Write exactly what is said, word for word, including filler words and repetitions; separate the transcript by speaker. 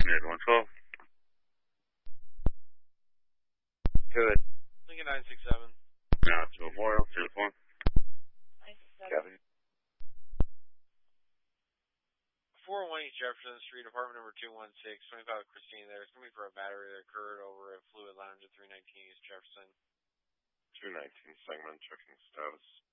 Speaker 1: eight one twelve.
Speaker 2: Good.
Speaker 3: Lincoln nine six seven.
Speaker 1: Now to Memorial, uniform.
Speaker 2: Kevin.
Speaker 3: four one eight Jefferson Street, apartment number two one six, twenty-five Christine there. It's going to be for a battery that occurred over at Fluid Lounge at three nineteen East Jefferson.
Speaker 2: two nineteen segment, checking status.